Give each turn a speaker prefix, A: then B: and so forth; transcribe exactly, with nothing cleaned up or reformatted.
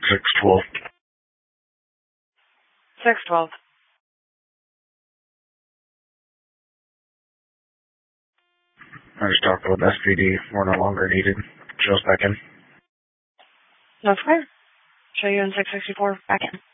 A: six twelve.
B: six twelve.
A: I just talked with S P D. We're no longer needed. Joe's back in.
B: That's clear. Show you in six sixty-four. Back in.